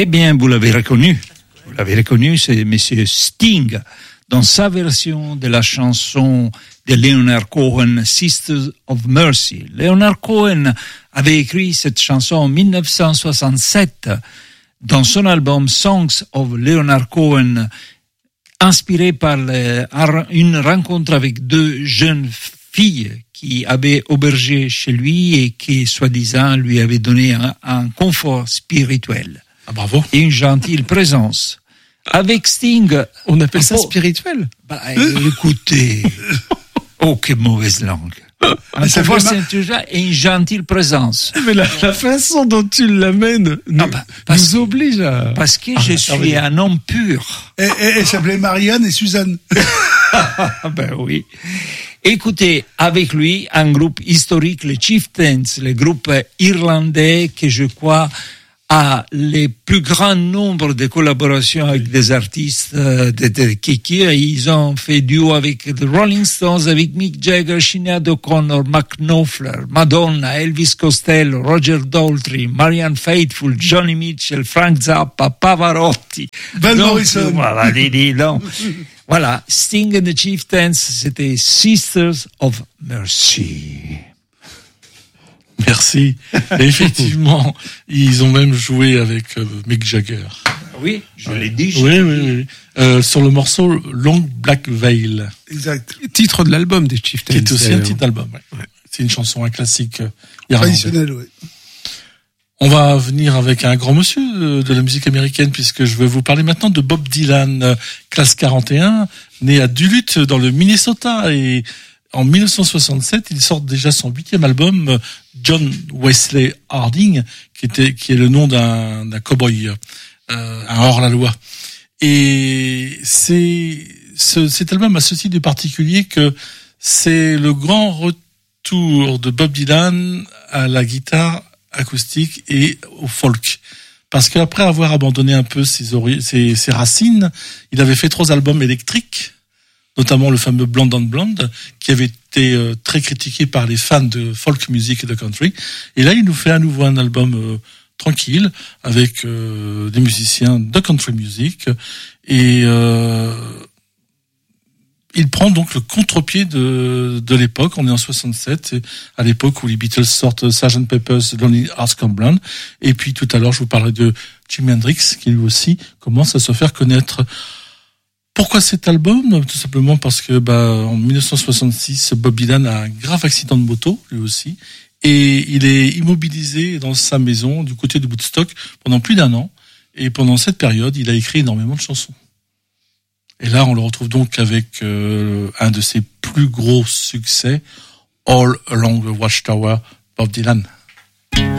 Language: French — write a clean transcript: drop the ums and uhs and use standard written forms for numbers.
Eh bien, vous l'avez reconnu. C'est Monsieur Sting, dans sa version de la chanson de Leonard Cohen, Sisters of Mercy. Leonard Cohen avait écrit cette chanson en 1967 dans son album Songs of Leonard Cohen, inspiré par une rencontre avec deux jeunes filles qui avaient aubergé chez lui et qui, soi-disant, lui avaient donné un confort spirituel. Ah, bravo. Et une gentille présence. Avec Sting... On appelle ça spirituel? Écoutez... Oh, quelle mauvaise langue. Un confort spirituel et une gentille présence. Mais la façon dont tu l'amènes nous oblige à... Parce que je suis un homme pur. Elle s'appelait Marianne et Suzanne. Ben oui. Écoutez, avec lui, un groupe historique, les Chieftains, le groupe irlandais que je crois a le plus grand nombre de collaborations avec des artistes ils ont fait duo avec The Rolling Stones, avec Mick Jagger, Sinéad O'Connor, Mark Knopfler, Madonna, Elvis Costello, Roger Daltrey, Marianne Faithfull, Johnny Mitchell, Frank Zappa, Pavarotti, Van Morrison. Voilà, voilà, Sting and the Chieftains, c'était Sisters of Mercy. Merci. Et effectivement, ils ont même joué avec Mick Jagger. Oui, je l'ai dit. Oui. Sur le morceau Long Black Veil. Exact. Titre de l'album des Chieftains. Qui est aussi un titre d'album. Ouais. C'est une chanson, un classique traditionnel, oui. On va venir avec un grand monsieur de la musique américaine, puisque je vais vous parler maintenant de Bob Dylan, classe 41, né à Duluth dans le Minnesota, et en 1967, il sort déjà son 8e album, John Wesley Harding, qui est le nom d'un cow-boy, un hors-la-loi. Et cet album a ceci de particulier que c'est le grand retour de Bob Dylan à la guitare acoustique et au folk. Parce qu'après avoir abandonné un peu ses racines, il avait fait 3 albums électriques, notamment le fameux Blonde on Blonde, qui avait été très critiqué par les fans de folk music et de country. Et là, il nous fait à nouveau un album tranquille, avec des musiciens de country music. Et il prend donc le contre-pied de l'époque. On est en 67, c'est à l'époque où les Beatles sortent Sgt. Pepper's Lonely Hearts Club Band. Et puis tout à l'heure, je vous parlerai de Jimi Hendrix, qui lui aussi commence à se faire connaître. Pourquoi cet album? Tout simplement parce que en 1966, Bob Dylan a un grave accident de moto, lui aussi, et il est immobilisé dans sa maison du côté de Woodstock pendant plus d'1 an. Et pendant cette période, il a écrit énormément de chansons. Et là, on le retrouve donc avec un de ses plus gros succès, All Along the Watchtower, Bob Dylan.